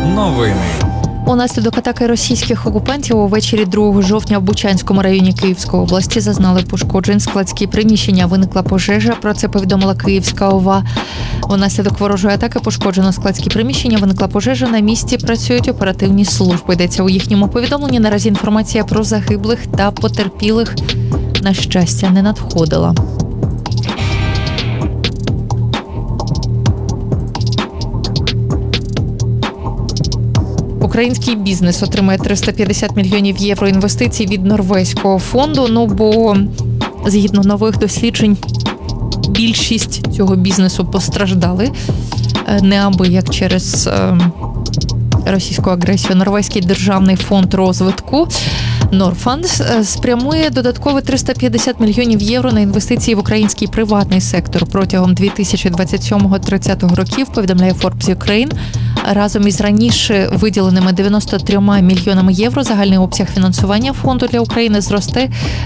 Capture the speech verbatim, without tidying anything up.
Новини. Унаслідок атаки російських окупантів увечері другого жовтня в Бучанському районі Київської області зазнали пошкоджень складські приміщення. Виникла пожежа, про це повідомила Київська ОВА. Унаслідок ворожої атаки пошкоджено складські приміщення, виникла пожежа, на місці працюють оперативні служби. Йдеться у їхньому повідомленні. Наразі інформація про загиблих та потерпілих, на щастя, не надходила. Український бізнес отримає триста п'ятдесят мільйонів євро інвестицій від Норвезького фонду, ну бо, згідно нових досліджень, більшість цього бізнесу постраждали неабияк через російську агресію. Норвезький державний фонд розвитку Норфанд спрямує додаткові триста п'ятдесят мільйонів євро на інвестиції в український приватний сектор протягом дві тисячі двадцять сьомого - тридцятого років, повідомляє Forbes Ukraine. Разом із раніше виділеними дев'яноста трьома мільйонами євро загальний обсяг фінансування фонду для України зросте